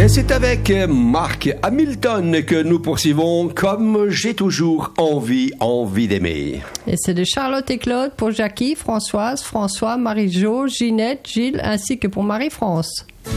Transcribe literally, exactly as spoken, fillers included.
Et c'est avec Marc Hamilton que nous poursuivons Comme j'ai toujours envie, envie d'aimer. Et c'est de Charlotte et Claude pour Jackie, Françoise, François, Marie-Jo, Ginette, Gilles ainsi que pour Marie-France.